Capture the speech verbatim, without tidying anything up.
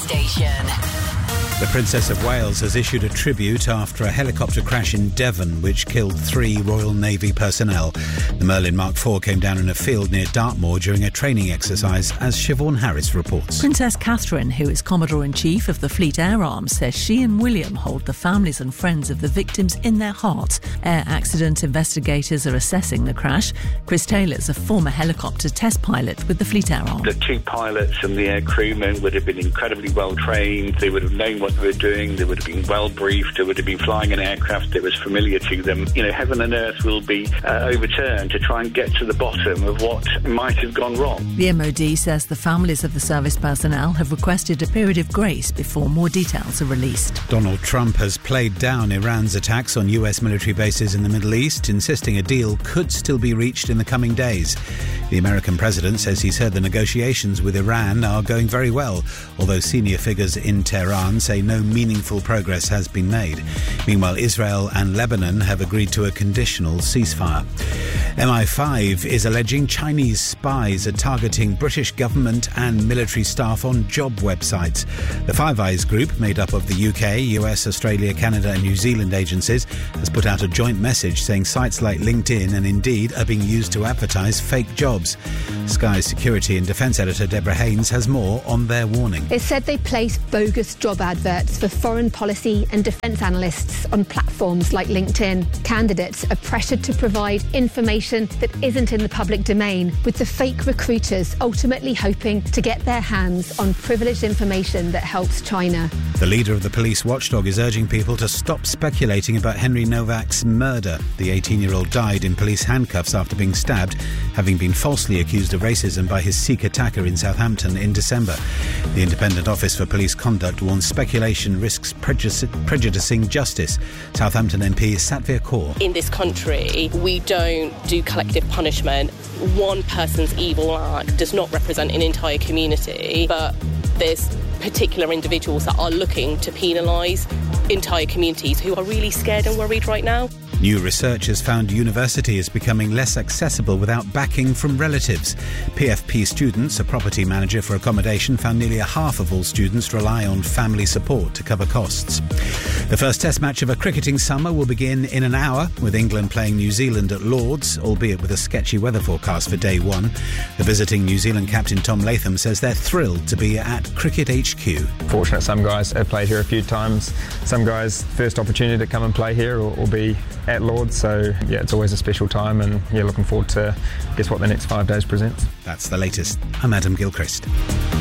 Station. The Princess of Wales has issued a tribute after a helicopter crash in Devon which killed three Royal Navy personnel. The Merlin Mark four came down in a field near Dartmoor during a training exercise, as Siobhan Harris reports. Princess Catherine, who is Commodore-in-Chief of the Fleet Air Arm, says she and William hold the families and friends of the victims in their heart. Air accident investigators are assessing the crash. Chris Taylor's a former helicopter test pilot with the Fleet Air Arm. The two pilots and the air crewmen would have been incredibly well trained. They would have known what they were doing. They would have been well briefed. They would have been flying an aircraft that was familiar to them. You know, heaven and earth will be uh, overturned to try and get to the bottom of what might have gone wrong. The M O D says the families of the service personnel have requested a period of grace before more details are released. Donald Trump has played down Iran's attacks on U S military bases in the Middle East, insisting a deal could still be reached in the coming days. The American president says he's heard the negotiations with Iran are going very well, although senior figures in Tehran say no meaningful progress has been made. Meanwhile, Israel and Lebanon have agreed to a conditional ceasefire. M I five is alleging Chinese spies are targeting British government and military staff on job websites. The Five Eyes group, made up of the U K, U S, Australia, Canada and New Zealand agencies, has put out a joint message saying sites like LinkedIn and Indeed are being used to advertise fake jobs. Sky's security and defence editor Deborah Haynes has more on their warning. It said they place bogus job adverts for foreign policy and defence analysts on platforms like LinkedIn. Candidates are pressured to provide information that isn't in the public domain, with the fake recruiters ultimately hoping to get their hands on privileged information that helps China. The leader of the police watchdog is urging people to stop speculating about Henry Novak's murder. The eighteen-year-old died in police handcuffs after being stabbed, having been falsely accused of racism by his Sikh attacker in Southampton in December. The Independent Office for Police Conduct warns speculation risks prejudice- prejudicing justice. Southampton M P Satvir Kaur. In this country, we don't do collective punishment. One person's evil act does not represent an entire community, but there's particular individuals that are looking to penalise entire communities who are really scared and worried right now. New research has found university is becoming less accessible without backing from relatives. P F P Students, a property manager for accommodation, found nearly a half of all students rely on family support to cover costs. The first test match of a cricketing summer will begin in an hour, with England playing New Zealand at Lords, albeit with a sketchy weather forecast for day one. The visiting New Zealand captain Tom Latham says they're thrilled to be at Cricket H Q. Fortunate some guys have played here a few times. Some guys, first opportunity to come and play here or, or be at Lords, so yeah, it's always a special time, and yeah, looking forward to guess what the next five days presents. That's the latest. I'm Adam Gilchrist.